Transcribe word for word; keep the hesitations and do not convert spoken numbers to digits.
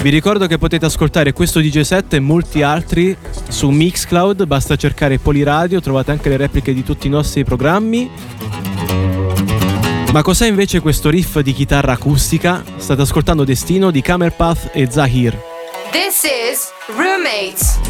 Vi ricordo che potete ascoltare questo D J set e molti altri su Mixcloud, basta cercare Poliradio, trovate anche le repliche di tutti i nostri programmi. Ma cos'è invece questo riff di chitarra acustica? State ascoltando Destino di Camelpath e Zahir. This is Roommates.